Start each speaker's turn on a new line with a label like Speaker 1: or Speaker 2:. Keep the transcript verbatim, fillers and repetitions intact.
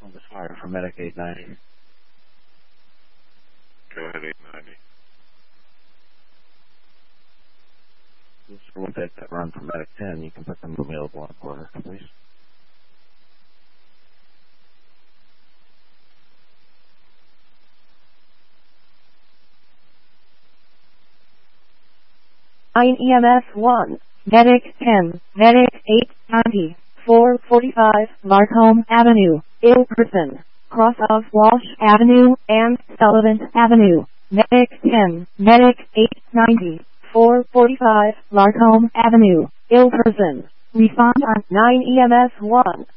Speaker 1: this fire for Medic eight ninety.
Speaker 2: Go ahead, eight ninety.
Speaker 1: We'll take that run for Medic ten. You can put them available on a quarter, please.
Speaker 3: nine E M S one, Medic ten, Medic eight ninety, four forty-five, Larcombe Avenue, Ilkerson, cross of Walsh Avenue and Sullivan Avenue. Medic ten, Medic eight ninety, four forty-five, Larcombe Avenue, Ilkerson. Respond on nine E M S one.